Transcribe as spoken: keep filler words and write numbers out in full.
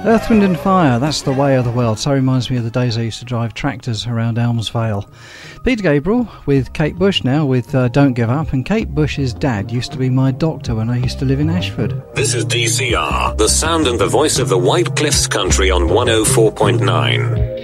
Earth, Wind and Fire, that's the way of the world. So reminds me of the days I used to drive tractors around Elms Vale. Peter Gabriel with Kate Bush now with uh, Don't Give Up, and Kate Bush's dad used to be my doctor when I used to live in Ashford. This is D C R, the sound and the voice of the White Cliffs country on one oh four point nine.